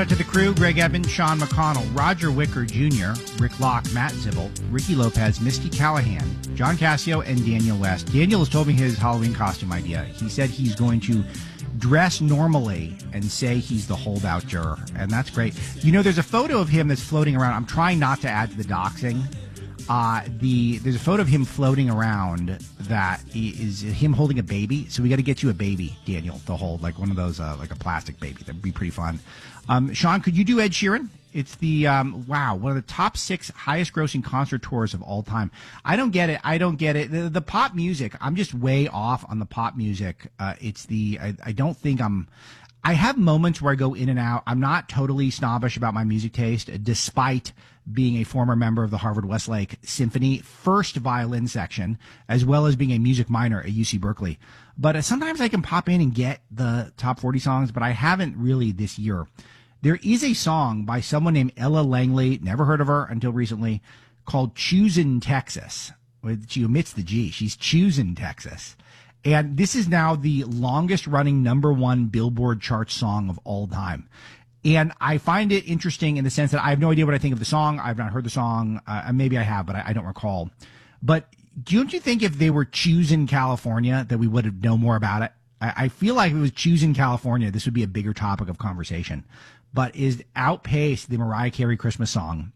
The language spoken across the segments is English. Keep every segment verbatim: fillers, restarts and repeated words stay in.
out to the crew: Greg Edmonds, Sean McConnell, Roger Wicker Junior, Rick Locke, Matt Zibble, Ricky Lopez, Misty Callahan, John Cassio, and Daniel West. Daniel has told me his Halloween costume idea. He said he's going to dress normally and say he's the holdout juror, and that's great. You know, there's a photo of him that's floating around. I'm trying not to add to the doxing. Uh, the there's a photo of him floating around that is him holding a baby. So we got to get you a baby, Daniel, to hold, like one of those, uh, like a plastic baby. That'd be pretty fun. Um, Sean, could you do Ed Sheeran? It's the, um, wow, one of the top six highest grossing concert tours of all time. I don't get it. I don't get it. The, the pop music, I'm just way off on the pop music. Uh, it's the, I, I don't think I'm, I have moments where I go in and out. I'm not totally snobbish about my music taste, despite being a former member of the Harvard Westlake Symphony first violin section, as well as being a music minor at U C Berkeley. But uh, sometimes I can pop in and get the top forty songs, but I haven't really this year. There is a song by someone named Ella Langley, never heard of her until recently, called Choosin' Texas. She omits the G. She's Choosin' Texas. And this is now the longest running number one Billboard chart song of all time. And I find it interesting in the sense that I have no idea what I think of the song. I've not heard the song. Uh, maybe I have, but I, I don't recall. But don't you think if they were choosing California that we would have known more about it? I, I feel like if it was choosing California, this would be a bigger topic of conversation. But is outpaced the Mariah Carey Christmas song.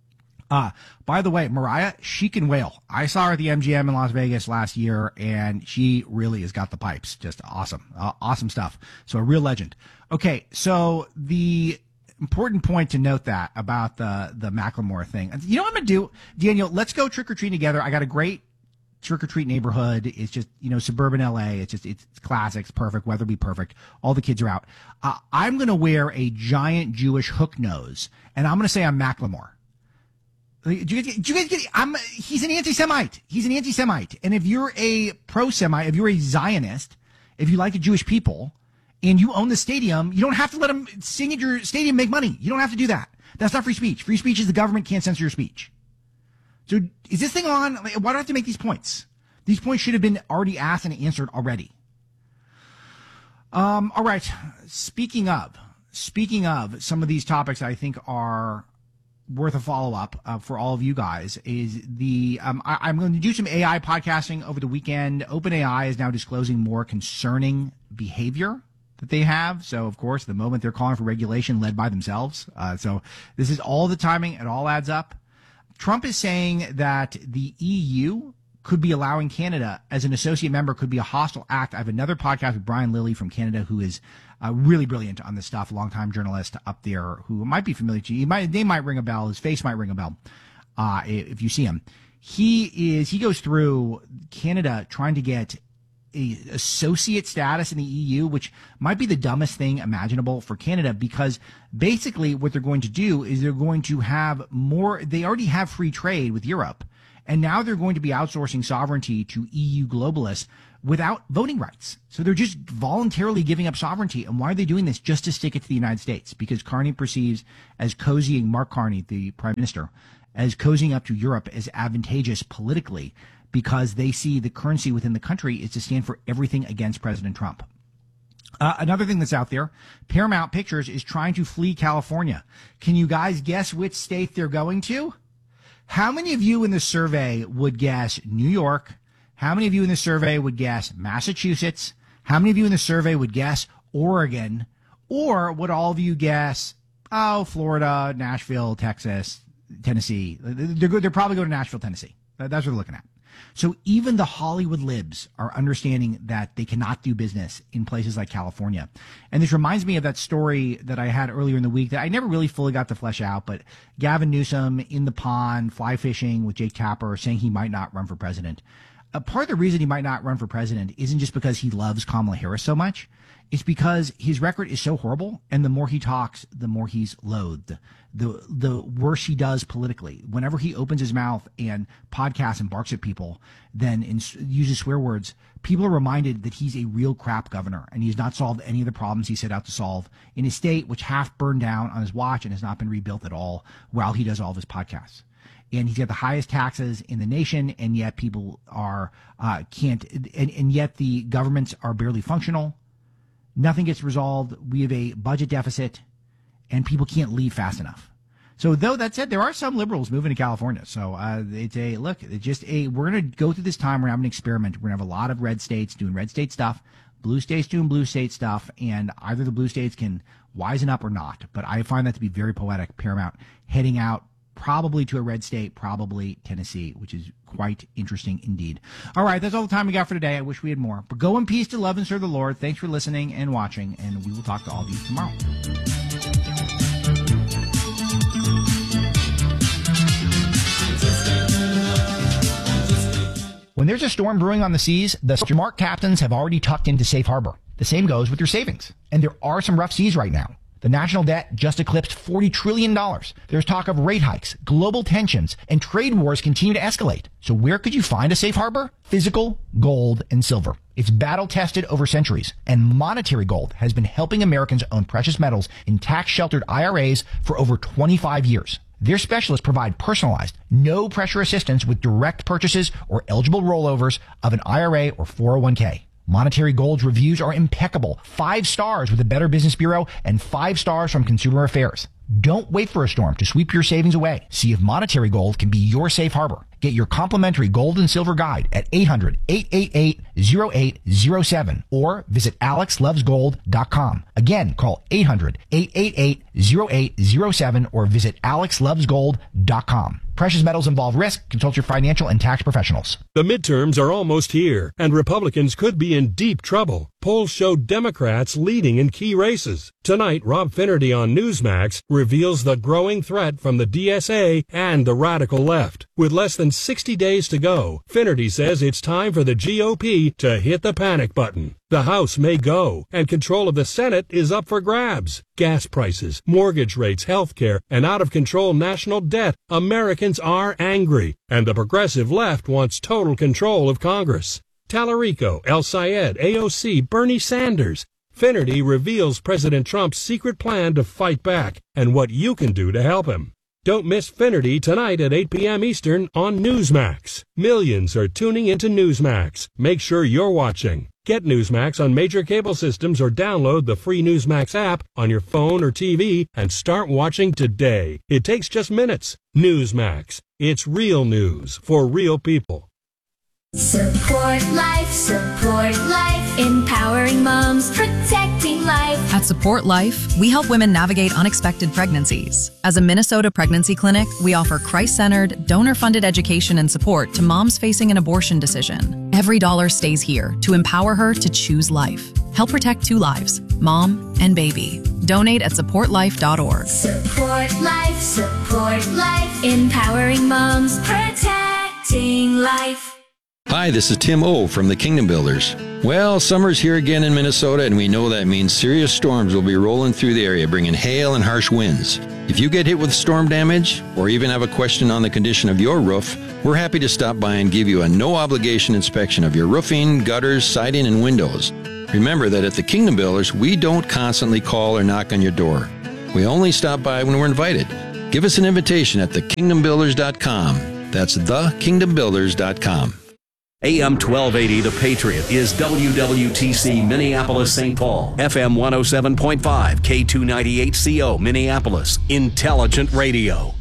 Uh, by the way, Mariah, she can wail. I saw her at the M G M in Las Vegas last year, and she really has got the pipes. Just awesome. Uh, awesome stuff. So a real legend. Okay, so the important point to note that about the, the Macklemore thing. You know what I'm going to do? Daniel, let's go trick-or-treating together. I got a great trick-or-treat neighborhood. It's just, you know, suburban L A. It's just, it's classic. It's perfect. Weather be perfect. All the kids are out. Uh, I'm going to wear a giant Jewish hook nose, and I'm going to say I'm Macklemore. Do you guys get, do you guys get, I'm, he's an anti-Semite. He's an anti-Semite. And if you're a pro-Semite, if you're a Zionist, if you like the Jewish people, and you own the stadium, you don't have to let them sing at your stadium, make money. You don't have to do that. That's not free speech. Free speech is the government can't censor your speech. So is this thing on? Why do I have to make these points? These points should have been already asked and answered already. Um, all right. Speaking of, speaking of some of these topics I think are worth a follow-up uh, for all of you guys is the um, I, I'm going to do some A I podcasting over the weekend. OpenAI is now disclosing more concerning behavior that they have. So, of course, the moment they're calling for regulation led by themselves. Uh, so this is all the timing. It all adds up. Trump is saying that the E U could be allowing Canada as an associate member, could be a hostile act. I have another podcast with Brian Lilly from Canada, who is uh, really brilliant on this stuff, longtime journalist up there who might be familiar to you. He might, his name might ring a bell. His face might ring a bell uh, if you see him. He is. He goes through Canada trying to get a associate status in the E U, which might be the dumbest thing imaginable for Canada, because basically what they're going to do is they're going to have more. They already have free trade with Europe. And now they're going to be outsourcing sovereignty to E U globalists without voting rights. So they're just voluntarily giving up sovereignty. And why are they doing this? Just to stick it to the United States. Because Carney perceives as cozying, Mark Carney, the prime minister, as cozying up to Europe as advantageous politically, because they see the currency within the country is to stand for everything against President Trump. Uh, another thing that's out there, Paramount Pictures is trying to flee California. Can you guys guess which state they're going to? How many of you in the survey would guess New York? How many of you in the survey would guess Massachusetts? How many of you in the survey would guess Oregon? Or would all of you guess, oh, Florida, Nashville, Texas, Tennessee? They're, they're probably going to Nashville, Tennessee. That's what they're looking at. So even the Hollywood libs are understanding that they cannot do business in places like California. And this reminds me of that story that I had earlier in the week that I never really fully got to flesh out, but Gavin Newsom in the pond, fly fishing with Jake Tapper, saying he might not run for president. A part of the reason he might not run for president isn't just because he loves Kamala Harris so much. It's because his record is so horrible, and the more he talks, the more he's loathed. The the worse he does politically. Whenever he opens his mouth and podcasts and barks at people, then in, uses swear words, people are reminded that he's a real crap governor, and he's not solved any of the problems he set out to solve in his state, which half burned down on his watch and has not been rebuilt at all while he does all of his podcasts. And he's got the highest taxes in the nation, and yet people are uh, can't, and, and yet the governments are barely functional. Nothing gets resolved. We have a budget deficit, and people can't leave fast enough. So though that said, there are some liberals moving to California. So uh, it's a look. It's just a we're going to go through this time. We're having an experiment. We're going to have a lot of red states doing red state stuff, blue states doing blue state stuff, and either the blue states can wisen up or not. But I find that to be very poetic. Paramount heading out probably to a red state, probably Tennessee, which is quite interesting indeed. All right, that's all the time we got for today. I wish we had more. But go in peace to love and serve the Lord. Thanks for listening and watching, and we will talk to all of you tomorrow. When there's a storm brewing on the seas, the smart captains have already tucked into safe harbor. The same goes with your savings. And there are some rough seas right now. The national debt just eclipsed forty trillion dollars. There's talk of rate hikes, global tensions, and trade wars continue to escalate. So where could you find a safe harbor? Physical gold and silver. It's battle-tested over centuries, and Monetary Gold has been helping Americans own precious metals in tax-sheltered I R As for over twenty-five years. Their specialists provide personalized, no-pressure assistance with direct purchases or eligible rollovers of an I R A or four oh one k. Monetary Gold's reviews are impeccable. Five stars with the Better Business Bureau and five stars from Consumer Affairs. Don't wait for a storm to sweep your savings away. See if Monetary Gold can be your safe harbor. Get your complimentary gold and silver guide at eight hundred, eight eight eight, oh eight oh seven or visit alex loves gold dot com. Again, call eight hundred, eight eight eight, oh eight oh seven or visit alex loves gold dot com. Precious metals involve risk. Consult your financial and tax professionals. The midterms are almost here, and Republicans could be in deep trouble. Polls show Democrats leading in key races. Tonight, Rob Finnerty on Newsmax reveals the growing threat from the D S A and the radical left. With less than sixty days to go, Finnerty says it's time for the G O P to hit the panic button. The House may go, and control of the Senate is up for grabs. Gas prices, mortgage rates, health care, and out-of-control national debt. Americans are angry, and the progressive left wants total control of Congress. Tallarico, El Sayed, A O C, Bernie Sanders. Finnerty reveals President Trump's secret plan to fight back and what you can do to help him. Don't miss Finnerty tonight at eight p.m. Eastern on Newsmax. Millions are tuning into Newsmax. Make sure you're watching. Get Newsmax on major cable systems or download the free Newsmax app on your phone or T V and start watching today. It takes just minutes. Newsmax. It's real news for real people. Support life, support life, empowering moms, protecting life. At Support Life, we help women navigate unexpected pregnancies. As a Minnesota pregnancy clinic, we offer Christ-centered, donor-funded education and support to moms facing an abortion decision. Every dollar stays here to empower her to choose life. Help protect two lives, mom and baby. Donate at support life dot org. Support life, support life, empowering moms, protecting life. Hi, this is Tim O from the Kingdom Builders. Well, summer's here again in Minnesota, and we know that means serious storms will be rolling through the area, bringing hail and harsh winds. If you get hit with storm damage, or even have a question on the condition of your roof, we're happy to stop by and give you a no-obligation inspection of your roofing, gutters, siding, and windows. Remember that at the Kingdom Builders, we don't constantly call or knock on your door. We only stop by when we're invited. Give us an invitation at the kingdom builders dot com. That's the kingdom builders dot com. A M twelve eighty The Patriot is W W T C Minneapolis Saint Paul, F M one oh seven point five, K two ninety-eight C O Minneapolis, Intelligent Radio.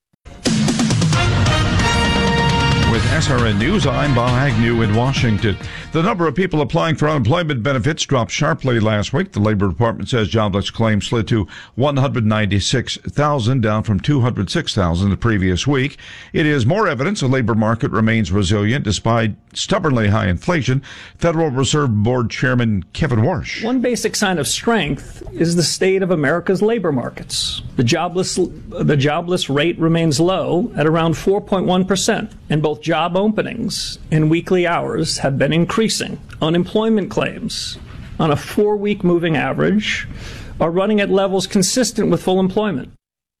With S R N News, I'm Bob Agnew in Washington. The number of people applying for unemployment benefits dropped sharply last week. The Labor Department says jobless claims slid to one hundred ninety-six thousand, down from two hundred six thousand the previous week. It is more evidence the labor market remains resilient despite stubbornly high inflation. Federal Reserve Board Chairman Kevin Warsh. One basic sign of strength is the state of America's labor markets. The jobless, the jobless rate remains low at around four point one percent, and both job openings and weekly hours have been increasing. Unemployment claims on a four-week moving average are running at levels consistent with full employment.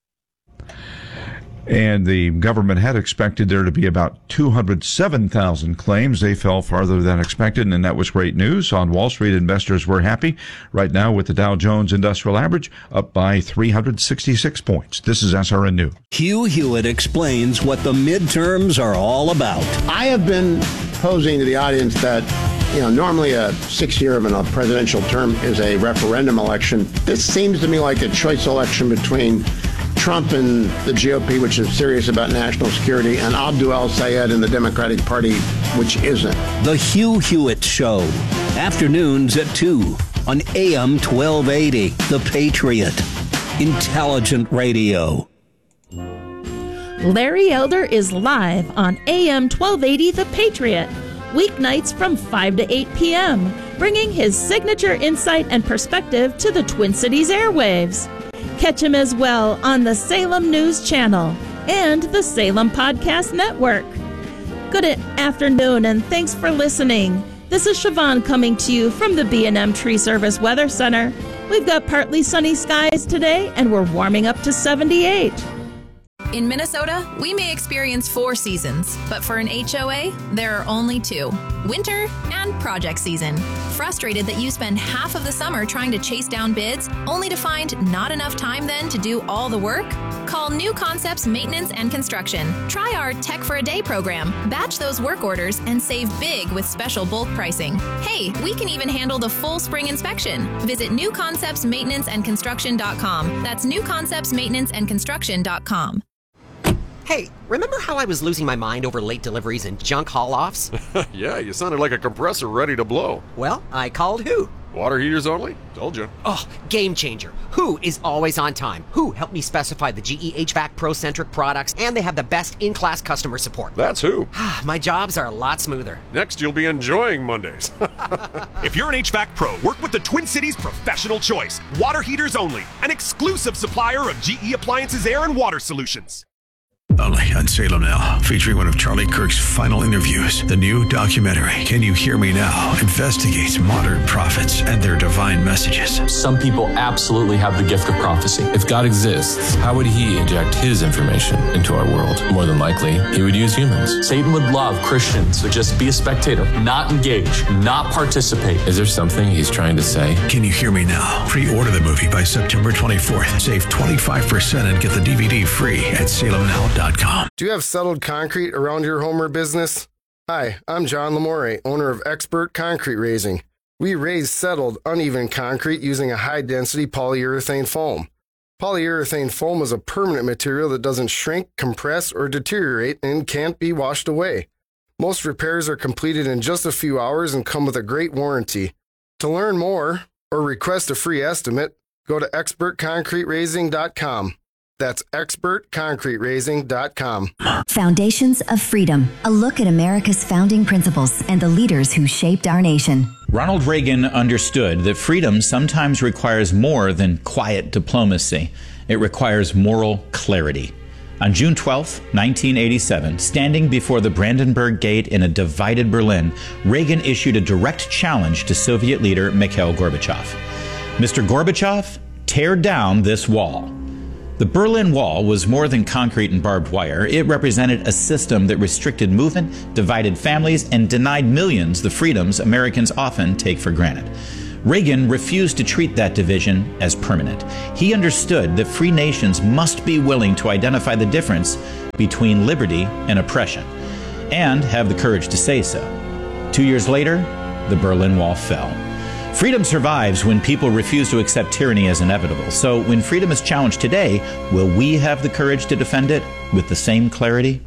And the government had expected there to be about two hundred seven thousand claims. They fell farther than expected, and that was great news. On Wall Street, investors were happy right now with the Dow Jones Industrial Average up by three hundred sixty-six points. This is S R N News. Hugh Hewitt explains what the midterms are all about. I have been posing to the audience that You know, normally a six-year of a presidential term is a referendum election. This seems to me like a choice election between Trump and the G O P, which is serious about national security, and Abdul El-Sayed and the Democratic Party, which isn't. The Hugh Hewitt Show, afternoons at two on A M twelve eighty, The Patriot. Intelligent radio. Larry Elder is live on A M twelve eighty The Patriot, weeknights from five to eight p.m., bringing his signature insight and perspective to the Twin Cities airwaves. Catch him as well on the Salem News Channel and the Salem Podcast Network. Good afternoon and thanks for listening. This is Siobhan coming to you from the B and M Tree Service Weather Center. We've got partly sunny skies today and we're warming up to seventy-eight. In Minnesota, we may experience four seasons, but for an H O A, there are only two: winter and project season. Frustrated that you spend half of the summer trying to chase down bids, only to find not enough time then to do all the work? Call New Concepts Maintenance and Construction. Try our Tech for a Day program. Batch those work orders and save big with special bulk pricing. Hey, we can even handle the full spring inspection. Visit new concepts maintenance and construction dot com. That's new concepts maintenance and construction dot com. Hey, remember how I was losing my mind over late deliveries and junk haul-offs? Yeah, you sounded like a compressor ready to blow. Well, I called Who. Water heaters only? Told you. Oh, game changer. Who is always on time. Who helped me specify the G E H V A C Pro-centric products, and they have the best in-class customer support. That's Who. My jobs are a lot smoother. Next, you'll be enjoying Mondays. If you're an H V A C Pro, work with the Twin Cities Professional Choice. Water heaters only. An exclusive supplier of G E Appliances Air and Water Solutions. Only on Salem Now, featuring one of Charlie Kirk's final interviews. The new documentary, Can You Hear Me Now?, investigates modern prophets and their divine messages. Some people absolutely have the gift of prophecy. If God exists, how would he inject his information into our world? More than likely, he would use humans. Satan would love Christians to just be a spectator, not engage, not participate. Is there something he's trying to say? Can You Hear Me Now? Pre-order the movie by September twenty-fourth. Save twenty-five percent and get the D V D free at salem now dot com. Do you have settled concrete around your home or business? Hi, I'm John Lamore, owner of Expert Concrete Raising. We raise settled, uneven concrete using a high-density polyurethane foam. Polyurethane foam is a permanent material that doesn't shrink, compress, or deteriorate and can't be washed away. Most repairs are completed in just a few hours and come with a great warranty. To learn more or request a free estimate, go to expert concrete raising dot com. That's expert concrete raising dot com. Foundations of Freedom, a look at America's founding principles and the leaders who shaped our nation. Ronald Reagan understood that freedom sometimes requires more than quiet diplomacy. It requires moral clarity. On June twelfth, nineteen eighty-seven, standing before the Brandenburg Gate in a divided Berlin, Reagan issued a direct challenge to Soviet leader Mikhail Gorbachev. Mister Gorbachev, tear down this wall. The Berlin Wall was more than concrete and barbed wire. It represented a system that restricted movement, divided families, and denied millions the freedoms Americans often take for granted. Reagan refused to treat that division as permanent. He understood that free nations must be willing to identify the difference between liberty and oppression, and have the courage to say so. Two years later, the Berlin Wall fell. Freedom survives when people refuse to accept tyranny as inevitable. So when freedom is challenged today, will we have the courage to defend it with the same clarity?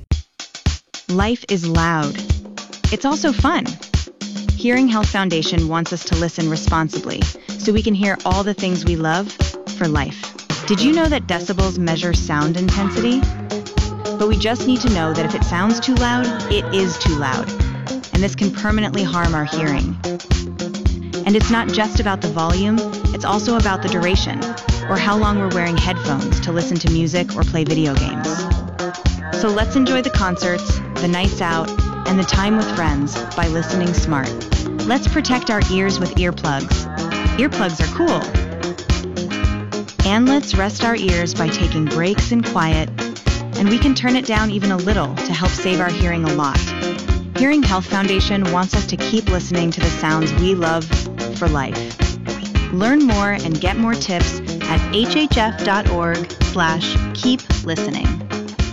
Life is loud. It's also fun. Hearing Health Foundation wants us to listen responsibly so we can hear all the things we love for life. Did you know that decibels measure sound intensity? But we just need to know that if it sounds too loud, it is too loud. And this can permanently harm our hearing. And it's not just about the volume, it's also about the duration, or how long we're wearing headphones to listen to music or play video games. So let's enjoy the concerts, the nights out, and the time with friends by listening smart. Let's protect our ears with earplugs. Earplugs are cool. And let's rest our ears by taking breaks in quiet, and we can turn it down even a little to help save our hearing a lot. Hearing Health Foundation wants us to keep listening to the sounds we love for life. Learn more and get more tips at hhf.org slash keep listening.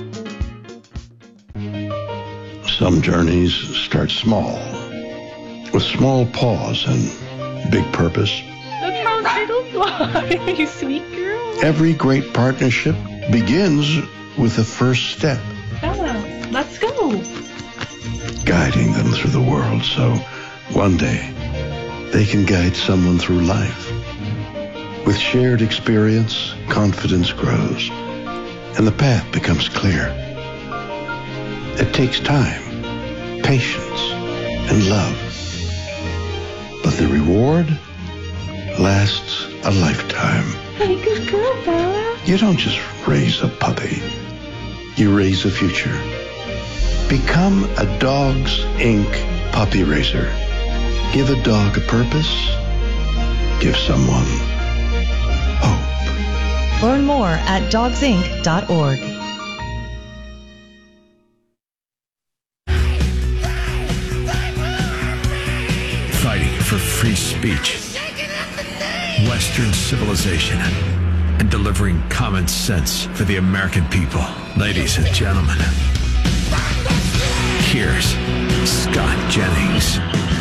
Some journeys start small, with small paws and big purpose. Look how little fly, you sweet girl. Every great partnership begins with the first step. Bella, let's go. Guiding them through the world so one day they can guide someone through life. With shared experience, confidence grows, and the path becomes clear. It takes time, patience, and love. But the reward lasts a lifetime. Hey, good girl, Bella. You don't just raise a puppy. You raise a future. Become a Dogs Incorporated puppy raiser. Give a dog a purpose. Give someone hope. Learn more at dogs inc dot org. Fighting for free speech, Western civilization, and delivering common sense for the American people. Ladies and gentlemen, here's Scott Jennings.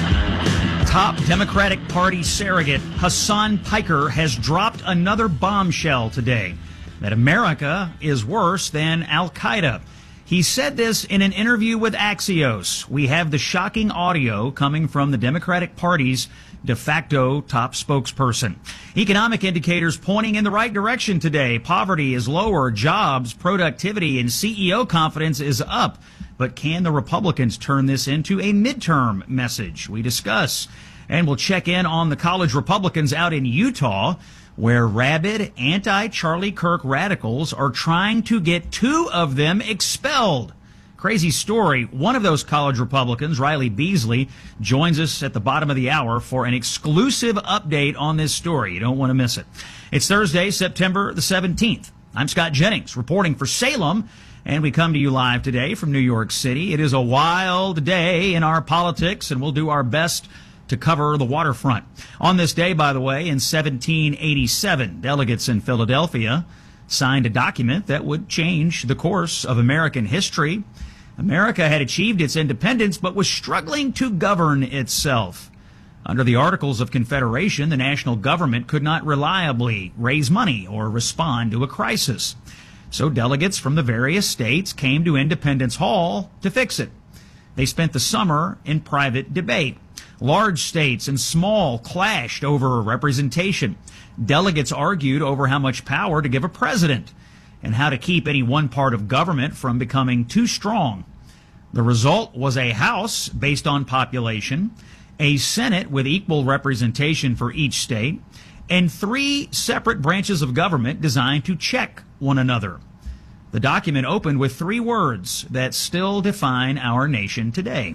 Top Democratic Party surrogate Hassan Piker has dropped another bombshell today, that America is worse than Al-Qaeda. He said this in an interview with Axios. We have the shocking audio coming from the Democratic Party's de facto top spokesperson. Economic indicators pointing in the right direction today. Poverty is lower, jobs, productivity, and C E O confidence is up. But can the Republicans turn this into a midterm message? We discuss. And we'll check in on the college Republicans out in Utah, where rabid anti-Charlie Kirk radicals are trying to get two of them expelled. Crazy story. One of those college Republicans, Riley Beasley, joins us at the bottom of the hour for an exclusive update on this story. You don't want to miss it. It's Thursday, September the seventeenth. I'm Scott Jennings, reporting for Salem, and we come to you live today from New York City. It is a wild day in our politics, and we'll do our best to cover the waterfront. On this day, by the way, in seventeen eighty-seven, delegates in Philadelphia signed a document that would change the course of American history. America had achieved its independence, but was struggling to govern itself. Under the Articles of Confederation, the national government could not reliably raise money or respond to a crisis. So delegates from the various states came to Independence Hall to fix it. They spent the summer in private debate. Large states and small clashed over representation. Delegates argued over how much power to give a president and how to keep any one part of government from becoming too strong. The result was a House based on population, a Senate with equal representation for each state, and three separate branches of government designed to check one another. The document opened with three words that still define our nation today: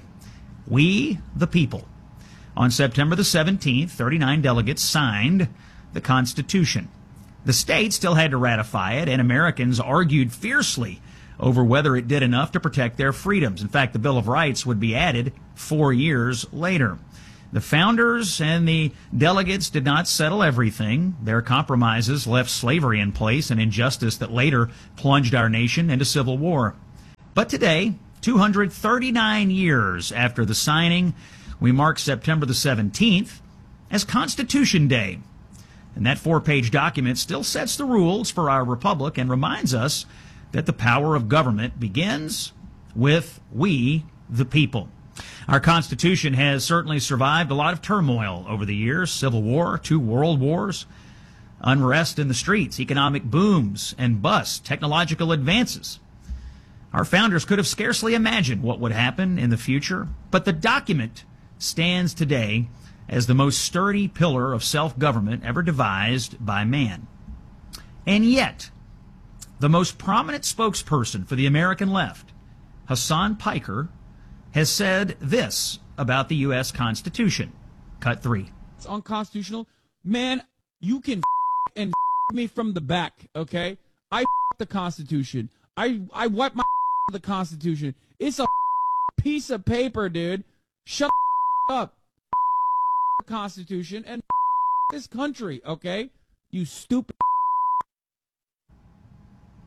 we the people. On September the seventeenth, thirty-nine delegates signed the Constitution. The states still had to ratify it, and Americans argued fiercely over whether it did enough to protect their freedoms. In fact, the Bill of Rights would be added four years later. The founders and the delegates did not settle everything. Their compromises left slavery in place, an injustice that later plunged our nation into civil war. But today, two hundred thirty-nine years after the signing, we mark September the seventeenth as Constitution Day. And that four-page document still sets the rules for our republic and reminds us that the power of government begins with we, the people. Our Constitution has certainly survived a lot of turmoil over the years: Civil War, two world wars, unrest in the streets, economic booms and busts, technological advances. Our founders could have scarcely imagined what would happen in the future, but the document stands today as the most sturdy pillar of self-government ever devised by man. And yet, the most prominent spokesperson for the American left, Hassan Piker, has said this about the U S Constitution. Cut three. It's unconstitutional. Man, you can f- and f- me from the back, okay? I f- the Constitution. I, I wipe my f- the Constitution. It's a f- piece of paper, dude. Shut the f- up. F- the Constitution and f- this country, okay? You stupid.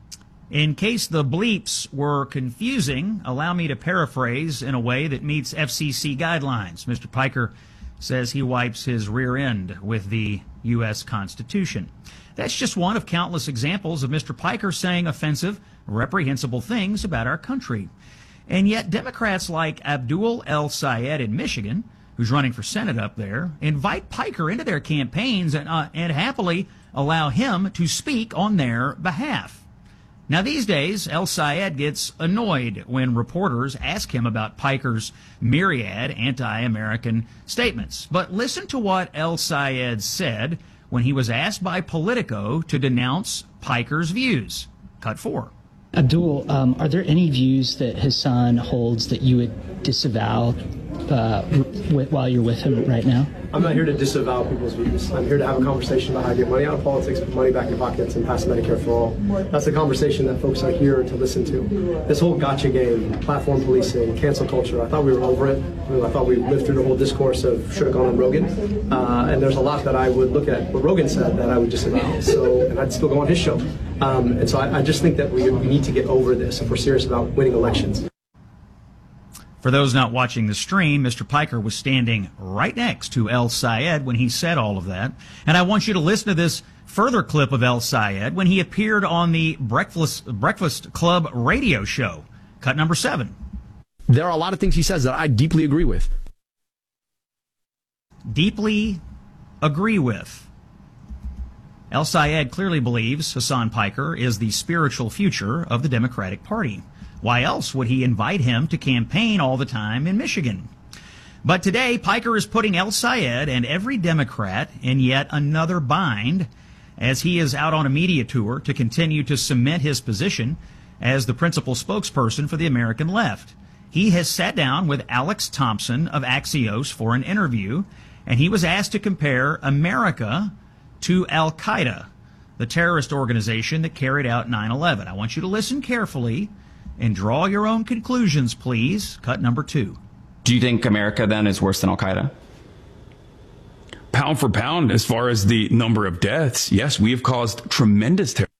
In case the bleeps were confusing, allow me to paraphrase in a way that meets F C C guidelines. Mister Piker says he wipes his rear end with the U S Constitution. That's just one of countless examples of Mister Piker saying offensive, reprehensible things about our country. And yet Democrats like Abdul El-Sayed in Michigan, who's running for Senate up there, invite Piker into their campaigns and, uh, and happily allow him to speak on their behalf. Now, these days, El-Sayed gets annoyed when reporters ask him about Piker's myriad anti-American statements. But listen to what El-Sayed said when he was asked by Politico to denounce Piker's views. Cut four. Abdul, um, are there any views that Hassan holds that you would disavow uh, w- while you're with him right now? I'm not here to disavow people's views. I'm here to have a conversation about how to get money out of politics, put money back in pockets, and pass Medicare for all. That's the conversation that folks are here to listen to. This whole gotcha game, platform policing, cancel culture, I thought we were over it. I, mean, I thought we lived through the whole discourse of should have gone on Rogan. Uh, and there's a lot that I would look at what Rogan said that I would disavow. So, and I'd still go on his show. Um, and so I, I just think that we, we need to get over this if we're serious about winning elections. For those not watching the stream, Mister Piker was standing right next to El-Sayed when he said all of that. And I want you to listen to this further clip of El-Sayed when he appeared on the Breakfast, Breakfast Club radio show. Cut number seven. There are a lot of things he says that I deeply agree with. Deeply agree with. El-Sayed clearly believes Hassan Piker is the spiritual future of the Democratic Party. Why else would he invite him to campaign all the time in Michigan? But today, Piker is putting El-Sayed and every Democrat in yet another bind as he is out on a media tour to continue to cement his position as the principal spokesperson for the American left. He has sat down with Alex Thompson of Axios for an interview, and he was asked to compare America to Al-Qaeda, the terrorist organization that carried out nine eleven. I want you to listen carefully and draw your own conclusions, please. Cut number two. Do you think America then is worse than Al-Qaeda? Pound for pound, as far as the number of deaths, yes, we have caused tremendous terror.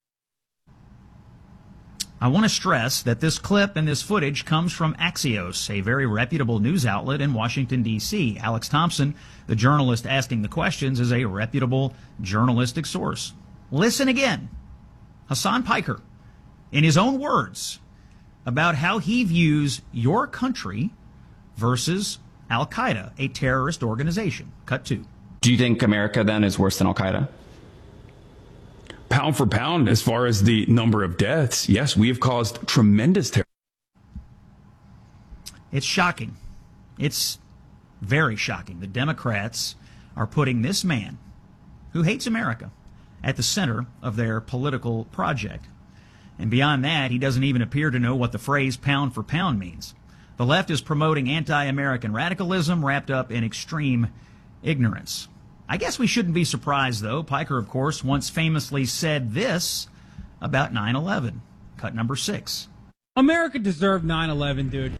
I want to stress that this clip and this footage comes from Axios, a very reputable news outlet in Washington, D C Alex Thompson, the journalist asking the questions, is a reputable journalistic source. Listen again. Hassan Piker, in his own words, about how he views your country versus Al-Qaeda, a terrorist organization. Cut two. Do you think America then is worse than Al-Qaeda? Pound for pound, as far as the number of deaths, yes, we have caused tremendous terror. It's shocking. It's very shocking. The Democrats are putting this man, who hates America, at the center of their political project. And beyond that, he doesn't even appear to know what the phrase pound for pound means. The left is promoting anti-American radicalism wrapped up in extreme ignorance. I guess we shouldn't be surprised, though. Piker, of course, once famously said this about nine eleven. Cut number six. America deserved nine eleven, dude.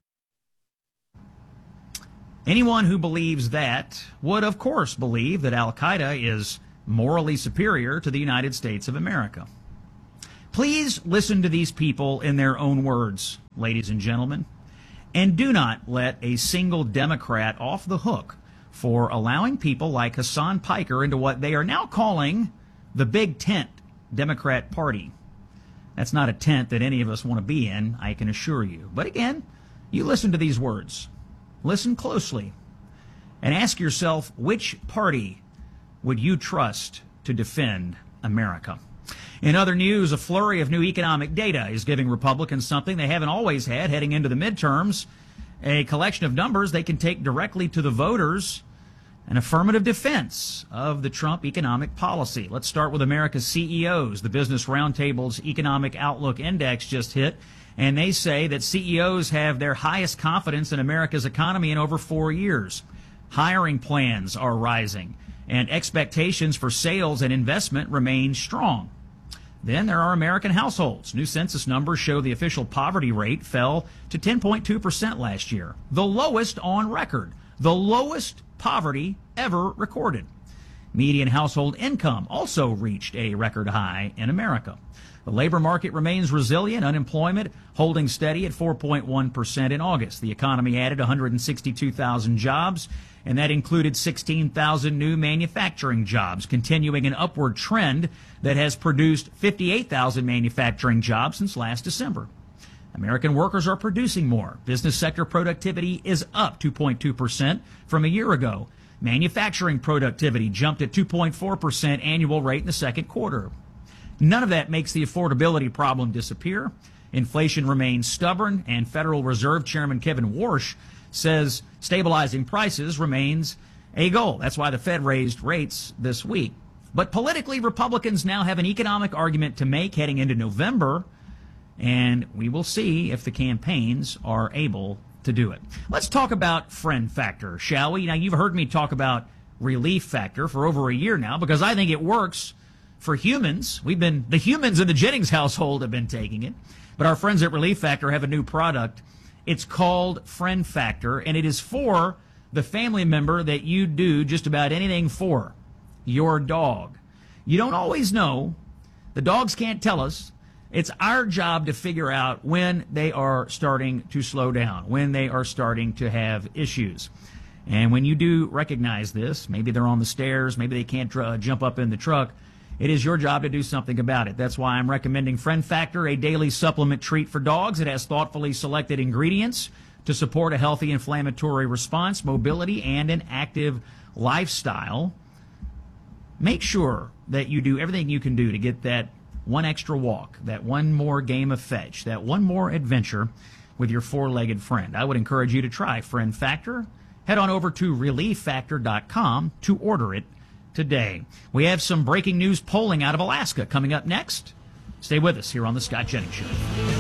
Anyone who believes that would, of course, believe that Al-Qaeda is morally superior to the United States of America. Please listen to these people in their own words, ladies and gentlemen, and do not let a single Democrat off the hook for allowing people like Hassan Piker into what they are now calling the Big Tent Democrat Party. That's not a tent that any of us want to be in, I can assure you. But again, you listen to these words. Listen closely and ask yourself, which party would you trust to defend America? In other news, a flurry of new economic data is giving Republicans something they haven't always had heading into the midterms, a collection of numbers they can take directly to the voters, an affirmative defense of the Trump economic policy. Let's start with America's C E Os. The Business Roundtable's Economic Outlook Index just hit, and they say that C E Os have their highest confidence in America's economy in over four years. Hiring plans are rising, and expectations for sales and investment remain strong. Then there are American households. New census numbers show the official poverty rate fell to ten point two percent last year, the lowest on record, the lowest poverty ever recorded. Median household income also reached a record high in America. The labor market remains resilient, unemployment holding steady at four point one percent in August. The economy added one hundred sixty-two thousand jobs, and that included sixteen thousand new manufacturing jobs, continuing an upward trend that has produced fifty-eight thousand manufacturing jobs since last December. American workers are producing more. Business sector productivity is up two point two percent from a year ago. Manufacturing productivity jumped at two point four percent annual rate in the second quarter. None of that makes the affordability problem disappear. Inflation remains stubborn, and Federal Reserve Chairman Kevin Warsh says stabilizing prices remains a goal. That's why the Fed raised rates this week. But politically, Republicans now have an economic argument to make heading into November, and we will see if the campaigns are able to do it. Let's talk about Friend Factor, shall we? Now, you've heard me talk about Relief Factor for over a year now because I think it works for humans. We've been, the humans in the Jennings household have been taking it. But our friends at Relief Factor have a new product. It's called Friend Factor, and it is for the family member that you do just about anything for, your dog. You don't always know. The dogs can't tell us. It's our job to figure out when they are starting to slow down, when they are starting to have issues. And when you do recognize this, maybe they're on the stairs, maybe they can't uh, jump up in the truck, it is your job to do something about it. That's why I'm recommending Friend Factor, a daily supplement treat for dogs. It has thoughtfully selected ingredients to support a healthy inflammatory response, mobility, and an active lifestyle. Make sure that you do everything you can do to get that one extra walk, that one more game of fetch, that one more adventure with your four-legged friend. I would encourage you to try Friend Factor. Head on over to relief factor dot com to order it today. We have some breaking news polling out of Alaska coming up next. Stay with us here on The Scott Jennings Show.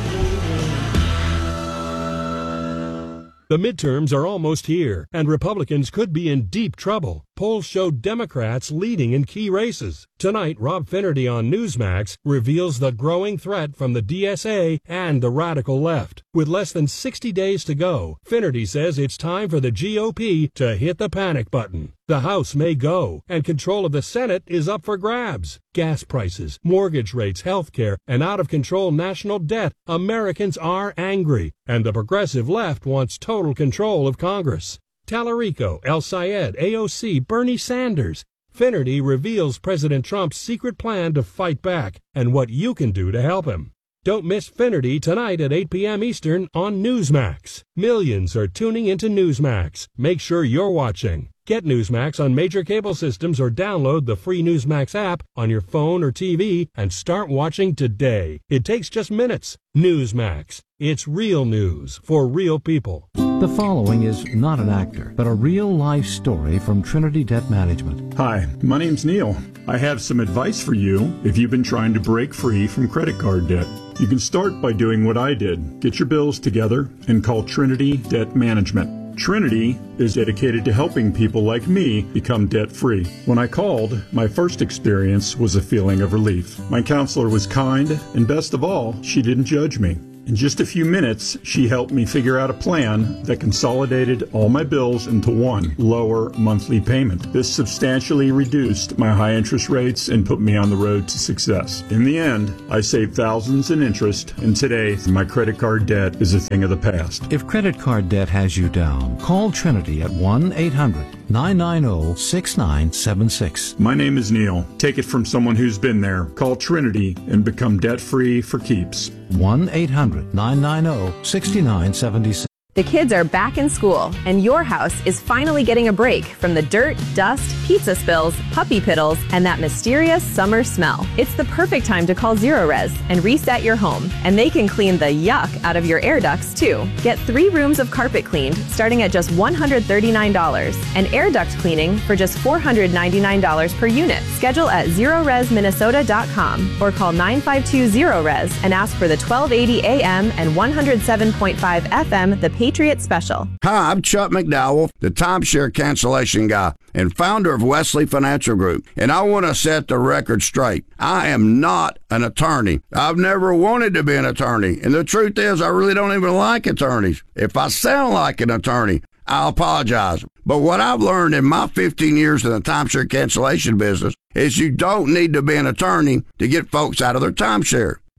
The midterms are almost here, and Republicans could be in deep trouble. Polls show Democrats leading in key races. Tonight, Rob Finnerty on Newsmax reveals the growing threat from the D S A and the radical left. With less than sixty days to go, Finnerty says it's time for the G O P to hit the panic button. The House may go, and control of the Senate is up for grabs. Gas prices, mortgage rates, health care, and out-of-control national debt. Americans are angry, and the progressive left wants total control of Congress. Tallarico, El Sayed, A O C, Bernie Sanders. Finnerty reveals President Trump's secret plan to fight back and what you can do to help him. Don't miss Finnerty tonight at eight p.m. Eastern on Newsmax. Millions are tuning into Newsmax. Make sure you're watching. Get Newsmax on major cable systems or download the free Newsmax app on your phone or T V and start watching today. It takes just minutes. Newsmax. It's real news for real people. The following is not an actor, but a real-life story from Trinity Debt Management. Hi, my name's Neil. I have some advice for you if you've been trying to break free from credit card debt. You can start by doing what I did. Get your bills together and call Trinity Debt Management. Trinity is dedicated to helping people like me become debt-free. When I called, my first experience was a feeling of relief. My counselor was kind, and best of all, she didn't judge me. In just a few minutes, she helped me figure out a plan that consolidated all my bills into one lower monthly payment. This substantially reduced my high interest rates and put me on the road to success. In the end, I saved thousands in interest, and today, my credit card debt is a thing of the past. If credit card debt has you down, call Trinity at one eight hundred nine nine zero six nine seven six. My name is Neil. Take it from someone who's been there. Call Trinity and become debt-free for keeps. one eight hundred nine nine zero six nine seven six. The kids are back in school, and your house is finally getting a break from the dirt, dust, pizza spills, puppy piddles, and that mysterious summer smell. It's the perfect time to call Zerorez and reset your home, and they can clean the yuck out of your air ducts, too. Get three rooms of carpet cleaned starting at just one hundred thirty-nine dollars, and air duct cleaning for just four hundred ninety-nine dollars per unit. Schedule at zerorez minnesota dot com or call nine five two zero res and ask for the twelve eighty A M and one hundred seven point five F M, the Patriot Special. Hi, I'm Chuck McDowell, the timeshare cancellation guy and founder of Wesley Financial Group, and I want to set the record straight. I am not an attorney. I've never wanted to be an attorney, and the truth is I really don't even like attorneys. If I sound like an attorney, I apologize. But what I've learned in my fifteen years in the timeshare cancellation business is you don't need to be an attorney to get folks out of their timeshare.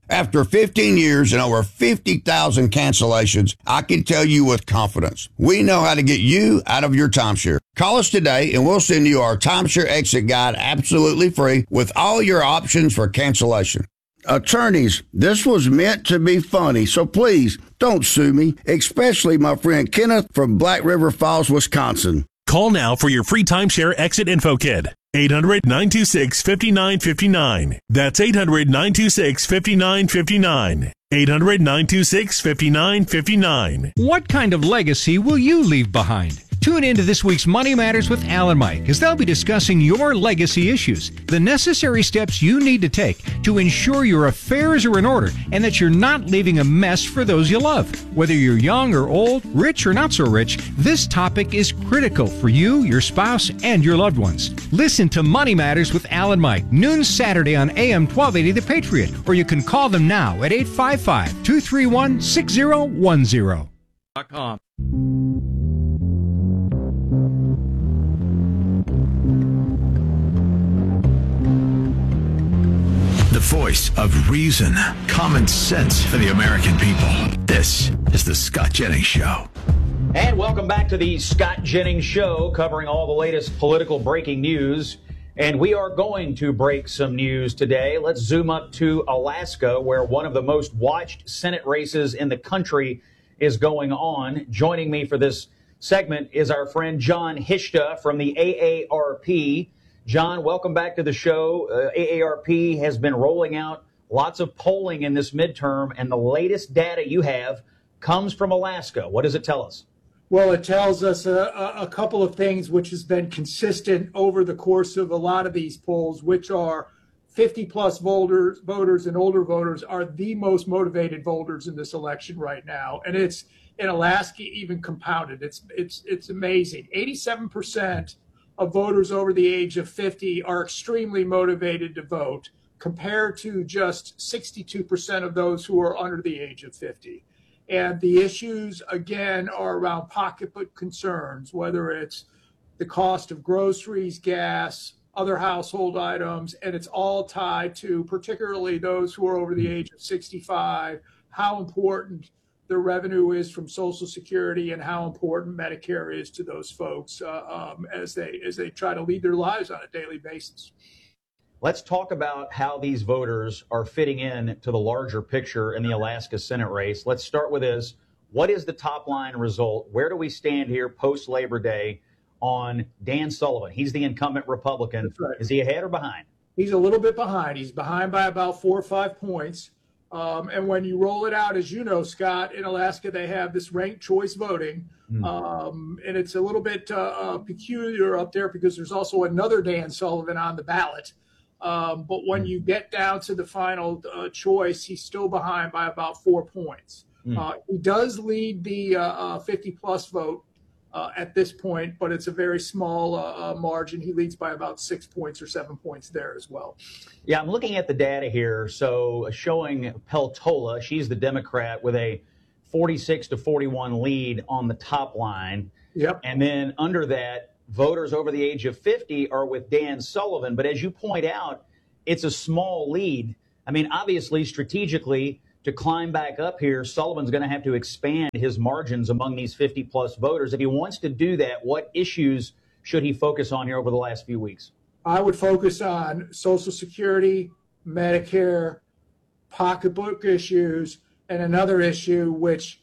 After fifteen years and over fifty thousand cancellations, I can tell you with confidence, we know how to get you out of your timeshare. Call us today and we'll send you our timeshare exit guide absolutely free with all your options for cancellation. Attorneys, this was meant to be funny, so please don't sue me, especially my friend Kenneth from Black River Falls, Wisconsin. Call now for your free timeshare exit info kit. eight hundred, nine two six, five nine five nine. That's eight hundred, nine two six, five nine five nine. eight hundred, nine two six, five nine five nine. What kind of legacy will you leave behind? Tune in to this week's Money Matters with Al and Mike, as they'll be discussing your legacy issues, the necessary steps you need to take to ensure your affairs are in order and that you're not leaving a mess for those you love. Whether you're young or old, rich or not so rich, this topic is critical for you, your spouse, and your loved ones. Listen to Money Matters with Al and Mike, noon Saturday on A M twelve eighty The Patriot, or you can call them now at eight five five, two three one, six zero one zero. .com. The voice of reason, common sense for the American people. This is the Scott Jennings Show. And welcome back to the Scott Jennings Show, covering all the latest political breaking news. And we are going to break some news today. Let's zoom up to Alaska, where one of the most watched Senate races in the country is going on. Joining me for this segment is our friend John Hishta from the A A R P. John, welcome back to the show. Uh, A A R P has been rolling out lots of polling in this midterm, and the latest data you have comes from Alaska. What does it tell us? Well, it tells us a, a couple of things which has been consistent over the course of a lot of these polls, which are fifty plus voters, voters and older voters are the most motivated voters in this election right now. And it's in Alaska even compounded. It's it's it's amazing. eighty-seven percent of voters over the age of fifty are extremely motivated to vote, compared to just sixty-two percent of those who are under the age of fifty. And the issues, again, are around pocketbook concerns, whether it's the cost of groceries, gas, other household items, and it's all tied to particularly those who are over the age of sixty-five, how important the revenue is from Social Security and how important Medicare is to those folks uh, um, as they as they try to lead their lives on a daily basis. Let's talk about how these voters are fitting in to the larger picture in the Alaska Senate race. Let's start with this. What is the top line result? Where do we stand here post-Labor Day on Dan Sullivan? He's the incumbent Republican. That's right. Is he ahead or behind? He's a little bit behind. He's behind by about four or five points. Um, and when you roll it out, as you know, Scott, in Alaska, they have this ranked choice voting. Mm. Um, and it's a little bit uh, uh, peculiar up there because there's also another Dan Sullivan on the ballot. Um, but when you get down to the final uh, choice, he's still behind by about four points. Mm. Uh, he does lead the uh, uh, fifty plus vote uh, at this point, but it's a very small uh, uh, margin. He leads by about six points or seven points there as well. Yeah, I'm looking at the data here. So showing Peltola, she's the Democrat with a forty-six to forty-one lead on the top line. Yep. And then under that, voters over the age of fifty are with Dan Sullivan. But as you point out, it's a small lead. I mean, obviously, strategically, to climb back up here, Sullivan's going to have to expand his margins among these fifty plus voters. If he wants to do that, what issues should he focus on here over the last few weeks? I would focus on Social Security, Medicare, pocketbook issues, and another issue which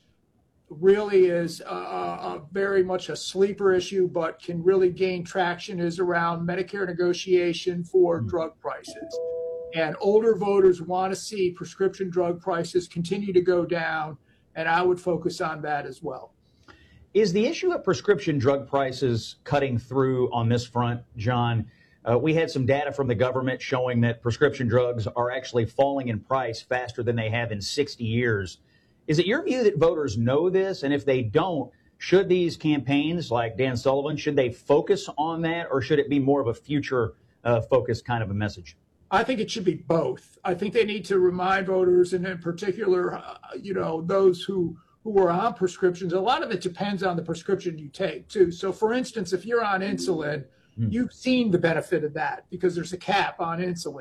really is uh, uh, very much a sleeper issue, but can really gain traction, is around Medicare negotiation for mm-hmm. drug prices. And older voters want to see prescription drug prices continue to go down, and I would focus on that as well. Is the issue of prescription drug prices cutting through on this front, John? Uh, we had some data from the government showing that prescription drugs are actually falling in price faster than they have in sixty years. Is it your view that voters know this? And if they don't, should these campaigns like Dan Sullivan, should they focus on that, or should it be more of a future uh, focused kind of a message? I think it should be both. I think they need to remind voters, and in particular, uh, you know, those who, who are on prescriptions. A lot of it depends on the prescription you take, too. So, for instance, if you're on insulin, mm. you've seen the benefit of that because there's a cap on insulin.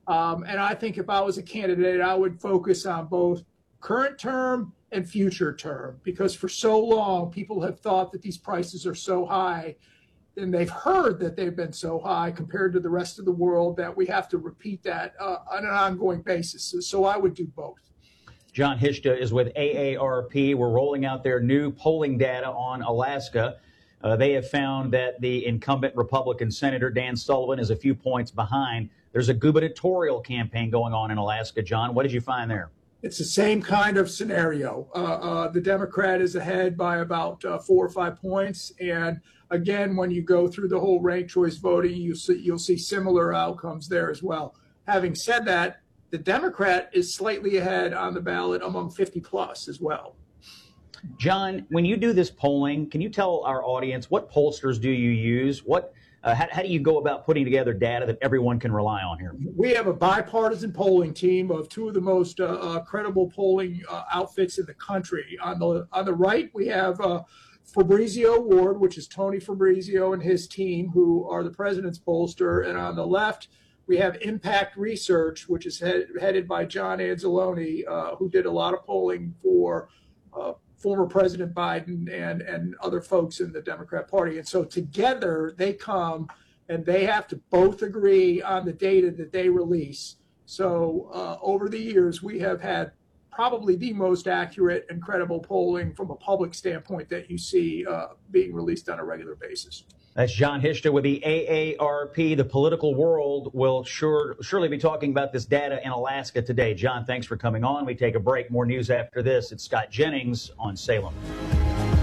Um, and I think if I was a candidate, I would focus on both current term and future term, because for so long, people have thought that these prices are so high, and they've heard that they've been so high compared to the rest of the world that we have to repeat that uh, on an ongoing basis. So, so I would do both. John Hishta is with A A R P. We're rolling out their new polling data on Alaska. Uh, they have found that the incumbent Republican Senator Dan Sullivan is a few points behind. There's a gubernatorial campaign going on in Alaska. John, what did you find there? It's the same kind of scenario. Uh, uh, the Democrat is ahead by about uh, four or five points. And again, when you go through the whole ranked choice voting, you see, you'll see similar outcomes there as well. Having said that, the Democrat is slightly ahead on the ballot among fifty plus as well. John, when you do this polling, can you tell our audience what pollsters do you use? What, uh, how, how do you go about putting together data that everyone can rely on here? We have a bipartisan polling team of two of the most uh, uh, credible polling uh, outfits in the country. On the on the right, we have uh, Fabrizio Ward, which is Tony Fabrizio and his team, who are the president's pollster. And on the left, we have Impact Research, which is head, headed by John Anzalone, uh, who did a lot of polling for uh, former President Biden and, and other folks in the Democrat Party. And so together they come and they have to both agree on the data that they release. So uh, over the years, we have had probably the most accurate and credible polling from a public standpoint that you see uh, being released on a regular basis. That's John Hishta with the A A R P. The political world will sure surely be talking about this data in Alaska today. John, thanks for coming on. We take a break. More news after this. It's Scott Jennings on Salem.